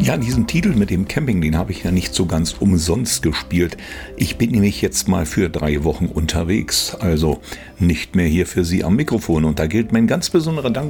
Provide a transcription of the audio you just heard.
Ja, diesen Titel mit dem Camping, den habe ich ja nicht so ganz umsonst gespielt. Ich bin nämlich jetzt mal für 3 Wochen unterwegs, also nicht mehr hier für Sie am Mikrofon. Und da gilt mein ganz besonderer Dank